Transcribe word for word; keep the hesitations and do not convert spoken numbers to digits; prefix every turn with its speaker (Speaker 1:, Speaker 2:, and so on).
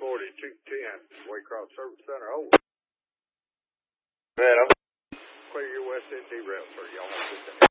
Speaker 1: forty-two ten, Waycross Service Center. Oh.
Speaker 2: Man, I'm
Speaker 1: Clear your West Indy route, sir. Y'all want to